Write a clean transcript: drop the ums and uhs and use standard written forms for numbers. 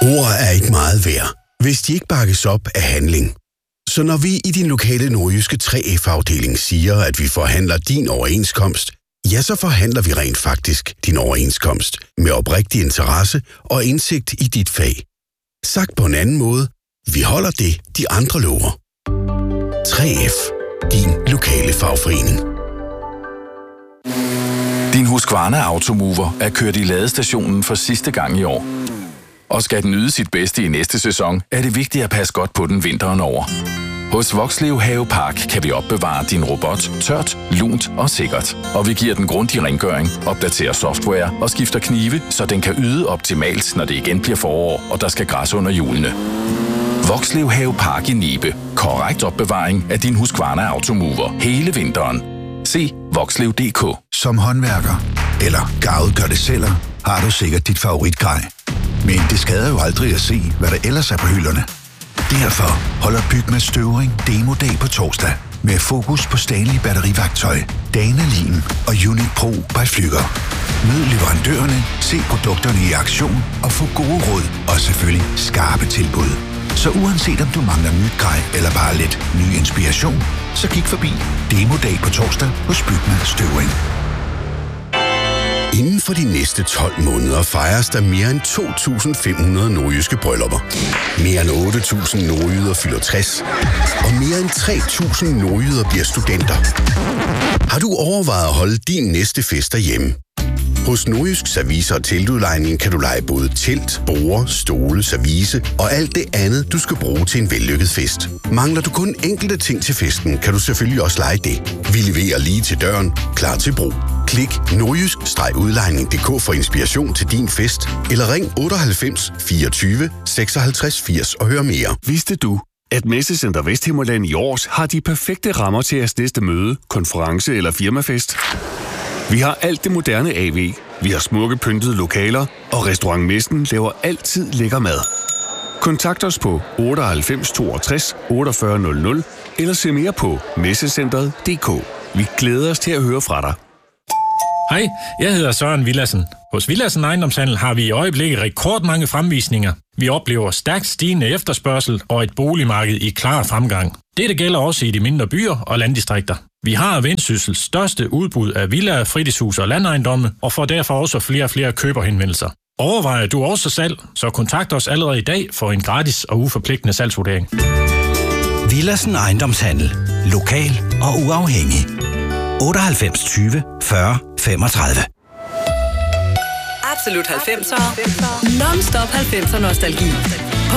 Ord er ikke meget værd, hvis de ikke bakkes op af handling. Så når vi i din lokale nordjyske 3F-afdeling siger, at vi forhandler din overenskomst, ja, så forhandler vi rent faktisk din overenskomst med oprigtig interesse og indsigt i dit fag. Sagt på en anden måde, vi holder det, de andre lover. 3F. Din lokale fagforening. Din Husqvarna Automover er kørt i ladestationen for sidste gang i år. Og skal den yde sit bedste i næste sæson, er det vigtigt at passe godt på den vinteren over. Hos Vokslev Havepark kan vi opbevare din robot tørt, lunt og sikkert. Og vi giver den grundig rengøring, opdaterer software og skifter knive, så den kan yde optimalt, når det igen bliver forår, og der skal græs under hjulene. Vokslev Havepark i Nibe. Korrekt opbevaring af din Husqvarna Automover hele vinteren. Se vokslev.dk. Som håndværker eller garvet gør det selv, har du sikkert dit favoritgrej. Men det skader jo aldrig at se, hvad der ellers er på hylderne. Derfor holder Bygma Støvring Demo-dag på torsdag med fokus på Stanley batteriværktøj, Dana Lim og Unit Pro by Flügger. Mød leverandørerne, se produkterne i aktion og få gode råd og selvfølgelig skarpe tilbud. Så uanset om du mangler nyt grej eller bare lidt ny inspiration, så kig forbi Demo-dag på torsdag hos Bygma Støvring. Inden for de næste 12 måneder fejres der mere end 2.500 nordjyske bryllupper. Mere end 8.000 nordjyder fylder 60, og mere end 3.000 nordjyder bliver studenter. Har du overvejet at holde din næste fest derhjemme? Hos Nordjysk Service og Teltudlejning kan du leje både telt, borde, stole, service og alt det andet, du skal bruge til en vellykket fest. Mangler du kun enkelte ting til festen, kan du selvfølgelig også leje det. Vi leverer lige til døren, klar til brug. Klik nordjysk-udlejning.dk for inspiration til din fest, eller ring 98 24 56 80 og hør mere. Vidste du, at Messecenter Vesthimmerland i Års har de perfekte rammer til jeres næste møde, konference eller firmafest? Vi har alt det moderne AV, vi har smukke pyntede lokaler, og Restaurant Messen laver altid lækker mad. Kontakt os på 98 62 48 00 eller se mere på messecentret.dk. Vi glæder os til at høre fra dig. Hej, jeg hedder Søren Villadsen. Hos Villadsen Ejendomshandel har vi i øjeblikket rekordmange fremvisninger. Vi oplever stærkt stigende efterspørgsel og et boligmarked i klar fremgang. Dette gælder også i de mindre byer og landdistrikter. Vi har Vendsyssels største udbud af villaer, fritidshuse og landejendomme, og får derfor også flere og flere køberhenvendelser. Overvejer du også salg, så kontakt os allerede i dag for en gratis og uforpligtende salgsvurdering. Villadsen Ejendomshandel. Lokal og uafhængig. 98 20 40 35. Absolut 90'er. Non-stop 90'er nostalgi.